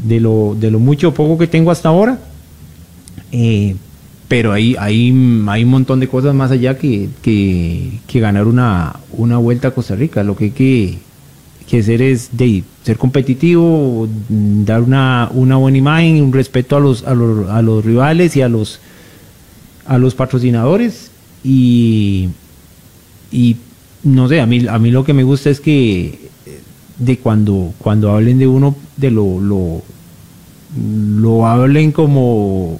de lo mucho o poco que tengo hasta ahora. Pero hay un montón de cosas más allá que ganar una vuelta a Costa Rica. Lo que hay que hacer es ser competitivo, dar una buena imagen, un respeto a los rivales y a los patrocinadores, y no sé, a mí lo que me gusta es que cuando hablen de uno, lo hablen como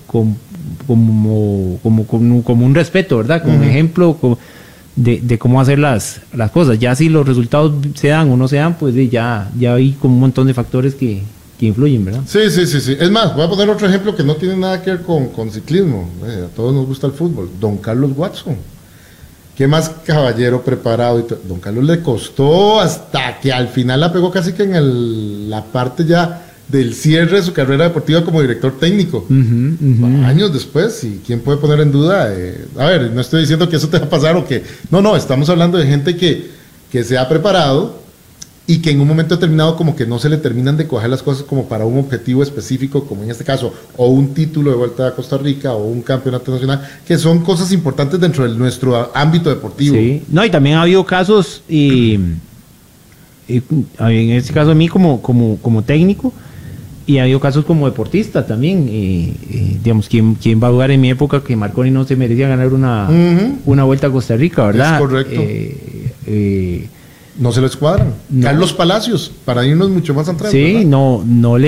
un respeto, ¿verdad? Como un ejemplo de cómo hacer las cosas. Ya si los resultados se dan o no se dan, pues ya hay como un montón de factores que influyen, ¿verdad? Sí. Es más, voy a poner otro ejemplo que no tiene nada que ver con ciclismo. A todos nos gusta el fútbol. Don Carlos Watson. Qué más caballero preparado. Don Carlos le costó hasta que al final la pegó casi que en la parte ya del cierre de su carrera deportiva como director técnico. Años después, y quién puede poner en duda, a ver, no estoy diciendo que eso te va a pasar o que, no, estamos hablando de gente que se ha preparado y que en un momento determinado como que no se le terminan de coger las cosas como para un objetivo específico, como en este caso, o un título de Vuelta a Costa Rica, o un campeonato nacional, que son cosas importantes dentro de nuestro ámbito deportivo. Sí, no, y también ha habido casos, y en este caso a mí como técnico, y ha habido casos como deportista también, digamos, ¿quién va a dudar en mi época que Marconi no se merecía ganar una Vuelta a Costa Rica, ¿verdad? Es correcto. No se les cuadran. No. Carlos Palacios, para irnos mucho más atrás. Sí, ¿verdad? no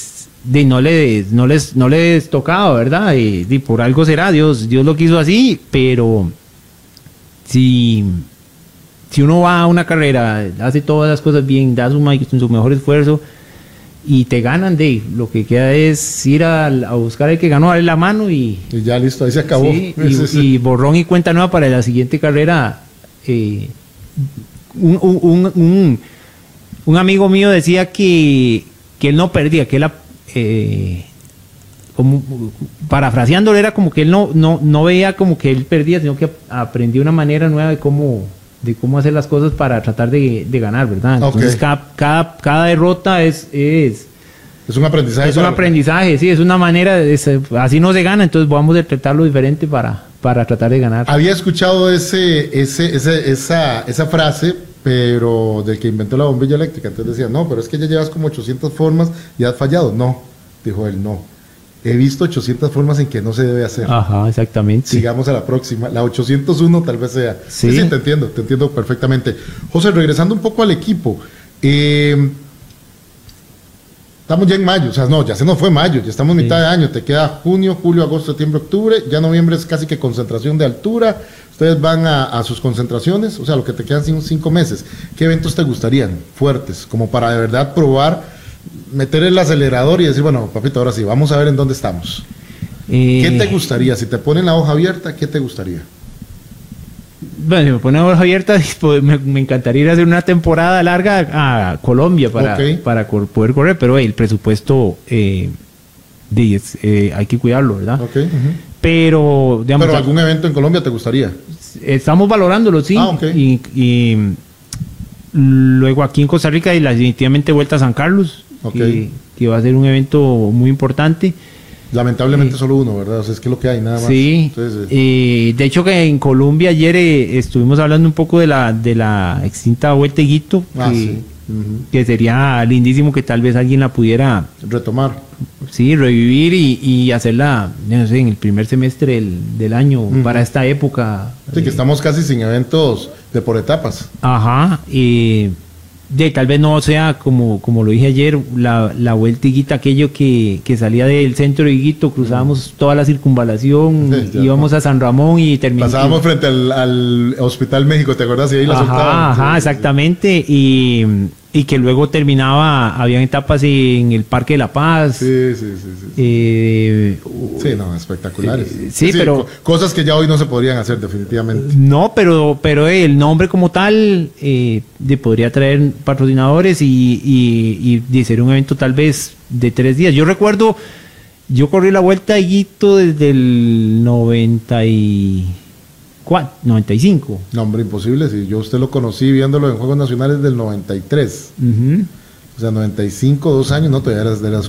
les tocaba, ¿verdad? Y por algo será, Dios lo quiso así, pero si uno va a una carrera, hace todas las cosas bien, da su mejor esfuerzo, y te ganan, lo que queda es ir a buscar el que ganó, darle la mano y ya listo, ahí se acabó. Sí, y borrón y cuenta nueva para la siguiente carrera. Un amigo mío decía que él no perdía, que él como parafraseándolo, era como que él no veía como que él perdía, sino que aprendía una manera nueva de cómo hacer las cosas para tratar de ganar, ¿verdad? Entonces cada derrota es un aprendizaje. Es un aprendizaje, sí, es una manera, así no se gana, entonces vamos a tratarlo diferente para tratar de ganar. Había escuchado esa frase, pero del que inventó la bombilla eléctrica. Entonces decía, no, pero es que ya llevas como 800 formas y has fallado. No, dijo él, no. He visto 800 formas en que no se debe hacer. Ajá, exactamente. Sigamos a la próxima. La 801 tal vez sea. Sí, te entiendo perfectamente. José, regresando un poco al equipo. Estamos ya en mayo, o sea, no, ya se nos fue mayo, ya estamos mitad de año, te queda junio, julio, agosto, septiembre, octubre, ya noviembre es casi que concentración de altura, ustedes van a sus concentraciones, o sea, lo que te quedan 5 meses. ¿Qué eventos te gustarían fuertes, como para de verdad probar, meter el acelerador y decir, bueno, papito, ahora sí, vamos a ver en dónde estamos? ¿Qué te gustaría? Si te ponen la hoja abierta, ¿qué te gustaría? Bueno, si me ponen la hoja abierta, pues me encantaría ir a hacer una temporada larga a Colombia para poder correr, pero el presupuesto hay que cuidarlo, ¿verdad? Okay. Pero, digamos, ¿pero algún evento en Colombia te gustaría? Estamos valorándolo, sí. Y luego aquí en Costa Rica, y definitivamente Vuelta a San Carlos, que va a ser un evento muy importante. Lamentablemente solo uno, ¿verdad? O sea, es que es lo que hay, nada más. Sí. Entonces, de hecho que en Colombia ayer estuvimos hablando un poco de la extinta Vuelta Higuito, que sería lindísimo que tal vez alguien la pudiera retomar. Sí, revivir y hacerla, no sé, en el primer semestre del año, para esta época. Sí, que estamos casi sin eventos de por etapas. Ajá, tal vez no sea como lo dije ayer, la Vuelta Higuita, aquello que salía del centro de Higuito, cruzábamos toda la circunvalación, íbamos a San Ramón y terminábamos. Pasábamos frente al Hospital México, ¿te acuerdas? Y ahí la soltaban. Ajá, exactamente, y que luego habían etapas en el Parque de la Paz. Sí. Sí, no, espectaculares. Sí, pero cosas que ya hoy no se podrían hacer definitivamente. No, pero el nombre como tal podría traer patrocinadores y ser un evento tal vez de 3 días. Yo recuerdo, yo corrí la Vuelta a Higuito desde el 95. No, hombre, imposible. Si yo usted lo conocí viéndolo en Juegos Nacionales del 93. O sea, 95, 2 años, no, todavía eras